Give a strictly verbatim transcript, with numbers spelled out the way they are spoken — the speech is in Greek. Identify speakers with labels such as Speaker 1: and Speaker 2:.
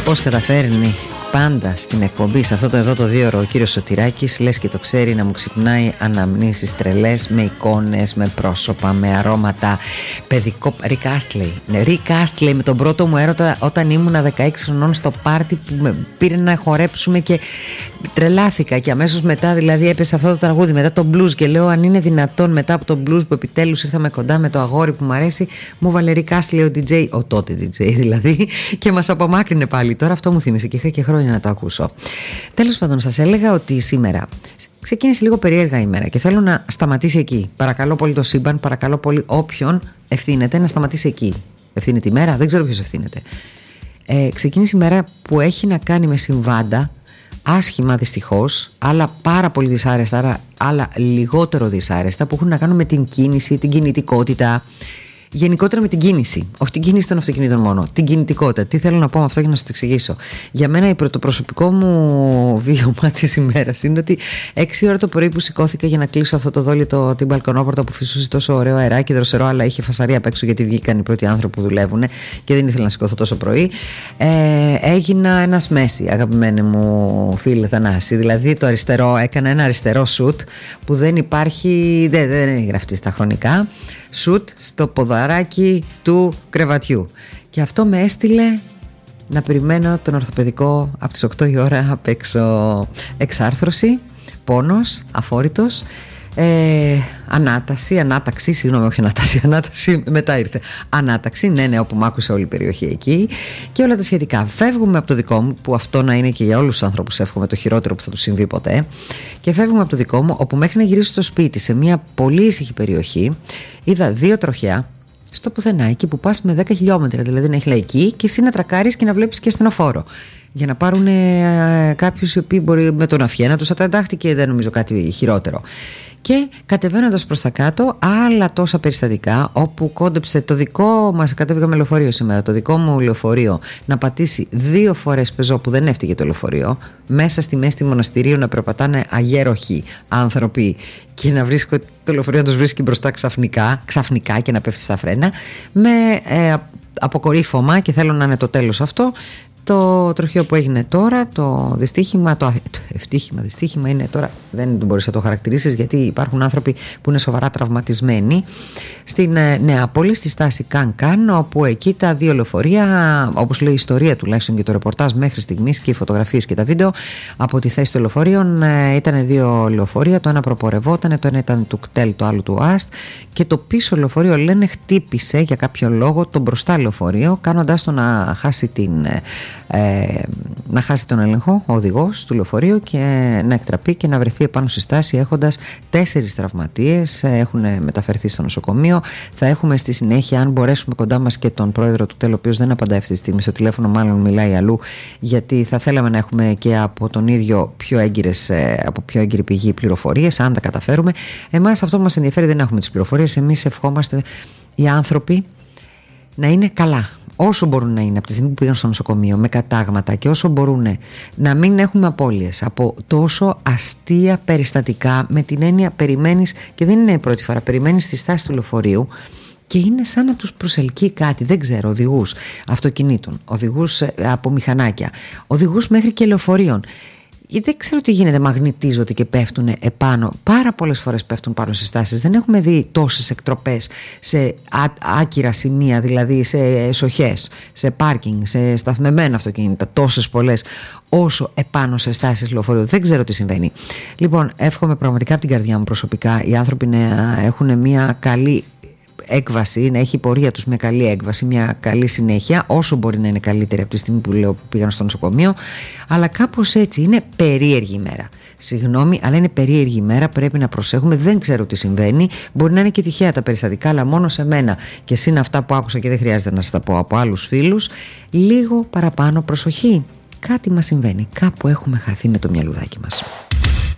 Speaker 1: Πώς καταφέρνει πάντα στην εκπομπή, σε αυτό το εδώ το δύο ώρο, ο κύριος Σωτηράκης, λες και το ξέρει, να μου ξυπνάει αναμνήσεις τρελές, με εικόνες, με πρόσωπα, με αρώματα. Παιδικό. Rick Astley. Ναι, Rick Astley με τον πρώτο μου έρωτα όταν ήμουνα δεκαέξι χρονών στο πάρτι που με πήρε να χορέψουμε και τρελάθηκα. Και αμέσως μετά, δηλαδή, έπεσε αυτό το τραγούδι, μετά το blues. Και λέω, αν είναι δυνατόν μετά από το blues που επιτέλους ήρθαμε κοντά με το αγόρι που μου αρέσει, μου βάλε Rick Astley ο ντι τζέι, ο τότε ντι τζέι δηλαδή, και μας απομάκρυνε πάλι. Τώρα αυτό μου θύμισε και είχα και χρόνια να το ακούσω. Τέλος πάντων, σας έλεγα ότι σήμερα ξεκίνησε λίγο περίεργα η μέρα και θέλω να σταματήσει εκεί. Παρακαλώ πολύ το σύμπαν, παρακαλώ πολύ όποιον ευθύνεται να σταματήσει εκεί. Ευθύνεται η μέρα, δεν ξέρω ποιος ευθύνεται. Ε, ξεκίνησε η μέρα που έχει να κάνει με συμβάντα, άσχημα δυστυχώς, αλλά πάρα πολύ δυσάρεστα, αλλά λιγότερο δυσάρεστα, που έχουν να κάνουν με την κίνηση, την κινητικότητα. Γενικότερα με την κίνηση, όχι την κίνηση των αυτοκινήτων μόνο, την κινητικότητα. Τι θέλω να πω με αυτό για να σας το εξηγήσω. Για μένα το προσωπικό μου βίωμα της ημέρας είναι ότι έξι ώρα το πρωί που σηκώθηκα για να κλείσω αυτό το δόλιο, το, την μπαλκονόπορτα που φυσούσε τόσο ωραίο αεράκι, δροσερό, αλλά είχε φασαρία απ' έξω γιατί βγήκαν οι πρώτοι άνθρωποι που δουλεύουν και δεν ήθελα να σηκώθω τόσο πρωί. Ε, έγινα ένας Μέση, αγαπημένοι μου φίλοι Θανάση. Δηλαδή το αριστερό, έκανα ένα αριστερό σουτ που δεν υπάρχει, δεν, δεν είναι γραφτεί στα χρονικά. Σουτ στο ποδαράκι του κρεβατιού. Και αυτό με έστειλε να περιμένω τον ορθοπαιδικό από τις οκτώ η ώρα απ' έξω. Εξάρθρωση, πόνος, αφόρητος, ε, ανάταση, ανάταξη, συγγνώμη, όχι ανάταση, ανάταση μετά ήρθε. Ανάταξη, ναι, ναι, όπου μ' άκουσε όλη η περιοχή εκεί και όλα τα σχετικά. Φεύγουμε από το δικό μου, που αυτό να είναι και για όλους τους άνθρωπους, εύχομαι το χειρότερο που θα τους συμβεί ποτέ. Και φεύγουμε από το δικό μου, όπου μέχρι να γυρίσω στο σπίτι, σε μια πολύ ήσυχη περιοχή, είδα δύο τροχιά στο πουθενά, εκεί που πας με δέκα χιλιόμετρα, δηλαδή να έχει λαϊκή και εσύ να τρακάρεις και να βλέπεις και στενοφόρο. Για να πάρουν ε, κάποιους οι οποίοι μπορεί με τον αυχένα τους ατραντάχτηκε, δεν νομίζω κάτι χειρότερο. Και κατεβαίνοντας προς τα κάτω, άλλα τόσα περιστατικά, όπου κόντεψε το δικό μας, κατέβηκα με λεωφορείο σήμερα, το δικό μου λεωφορείο να πατήσει δύο φορές πεζό που δεν έφτυγε το λεωφορείο, μέσα στη μέση του μοναστηρίου να περπατάνε αγέροχοι άνθρωποι και να βρίσκω το λεωφορείο να τους βρίσκει μπροστά ξαφνικά, ξαφνικά και να πέφτει στα φρένα, με ε, αποκορύφωμα, και θέλω να είναι το τέλος αυτό. Το τροχείο που έγινε τώρα, το δυστύχημα, το, το ευτύχημα, δυστύχημα είναι τώρα, δεν μπορείς να το χαρακτηρίσεις γιατί υπάρχουν άνθρωποι που είναι σοβαρά τραυματισμένοι στην ε, Νεάπολη, στη στάση Καν Καν, όπου εκεί τα δύο λεωφορεία, όπως λέει η ιστορία τουλάχιστον και το ρεπορτάζ μέχρι στιγμής και οι φωτογραφίες και τα βίντεο από τη θέση των λεωφορείων, ε, ήταν δύο λεωφορεία, το ένα προπορευόταν, το ένα ήταν του ΚΤΕΛ, το άλλο του ΑΣΤ, και το πίσω λεωφορείο λένε χτύπησε για κάποιο λόγο το μπροστά λεωφορείο, κάνοντάς το να χάσει την Ε, να χάσει τον έλεγχο ο οδηγός του λεωφορείου και να εκτραπεί και να βρεθεί επάνω στη στάση έχοντας τέσσερις τραυματίες, έχουν μεταφερθεί στο νοσοκομείο. Θα έχουμε στη συνέχεια, αν μπορέσουμε, κοντά μας και τον πρόεδρο του ΤΕΛ, ο οποίος δεν απαντάει αυτή τη στιγμή στο τηλέφωνο, μάλλον μιλάει αλλού, γιατί θα θέλαμε να έχουμε και από τον ίδιο πιο έγκυρες, από πιο έγκυρη πηγή πληροφορίες, αν τα καταφέρουμε. Εμάς αυτό που μας ενδιαφέρει, δεν έχουμε τις πληροφορίες, εμείς ευχόμαστε οι άνθρωποι να είναι καλά όσο μπορούν να είναι από τη στιγμή που πήγαν στο νοσοκομείο με κατάγματα, και όσο μπορούν να μην έχουμε απώλειες από τόσο αστεία περιστατικά, με την έννοια περιμένεις, και δεν είναι η πρώτη φορά, περιμένεις στη στάση του λεωφορείου και είναι σαν να τους προσελκύει κάτι, δεν ξέρω, οδηγούς αυτοκινήτων, οδηγούς από μηχανάκια, οδηγούς μέχρι και λεωφορείων. Δεν ξέρω τι γίνεται, μαγνητίζονται και πέφτουν επάνω. Πάρα πολλές φορές πέφτουν πάνω στις στάσεις. Δεν έχουμε δει τόσες εκτροπές σε άκυρα σημεία, δηλαδή σε εσοχές, σε πάρκινγκ, σε σταθμεμένα αυτοκίνητα, τόσες πολλές όσο επάνω σε στάσεις λεωφορείου. Δεν ξέρω τι συμβαίνει. Λοιπόν, εύχομαι πραγματικά από την καρδιά μου προσωπικά οι άνθρωποι να έχουν μια καλή έκβαση, να έχει η πορεία τους μια καλή έκβαση, μια καλή συνέχεια, όσο μπορεί να είναι καλύτερη από τη στιγμή που λέω που πήγαν στο νοσοκομείο. Αλλά κάπως έτσι είναι περίεργη ημέρα. Συγγνώμη, αλλά είναι περίεργη ημέρα. Πρέπει να προσέχουμε. Δεν ξέρω τι συμβαίνει. Μπορεί να είναι και τυχαία τα περιστατικά, αλλά μόνο σε μένα και συν αυτά που άκουσα και δεν χρειάζεται να σας τα πω από άλλους φίλους. Λίγο παραπάνω προσοχή. Κάτι μας συμβαίνει. Κάπου έχουμε χαθεί με το μυαλουδάκι μας.